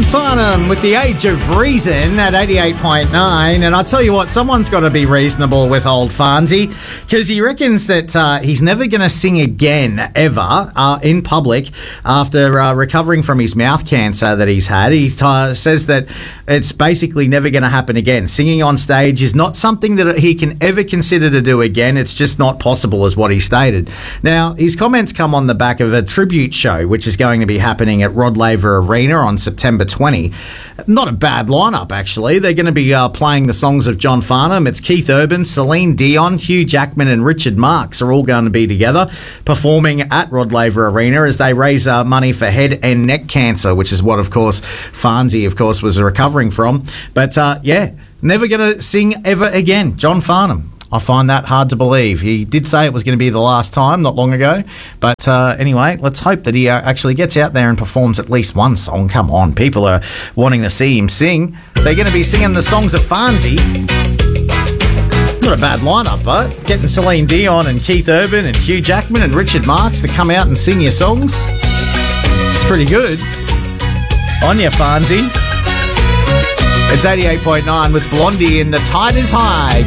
Farnham with The Age of Reason at 88.9. And I'll tell you what, someone's got to be reasonable with old Farnsey, because he reckons that he's never going to sing again, ever, in public after recovering from his mouth cancer that he's had. He says that it's basically never going to happen again. Singing on stage is not something that he can ever consider to do again. It's just not possible, is what he stated. Now, his comments come on the back of a tribute show, which is going to be happening at Rod Laver Arena on September 20. Not a bad lineup, actually. They're going to be playing the songs of John Farnham. It's Keith Urban, Celine Dion, Hugh Jackman and Richard Marx are all going to be together performing at Rod Laver Arena as they raise money for head and neck cancer, which is what, of course, Farnsey, of course, was recovering from. But, never going to sing ever again. John Farnham. I find that hard to believe. He did say it was going to be the last time not long ago. But anyway, let's hope that he actually gets out there and performs at least one song. Come on, people are wanting to see him sing. They're going to be singing the songs of Farnsey. Not a bad lineup, but getting Celine Dion and Keith Urban and Hugh Jackman and Richard Marx to come out and sing your songs. It's pretty good. On ya, Farnsey. It's 88.9 with Blondie in The Tide Is High.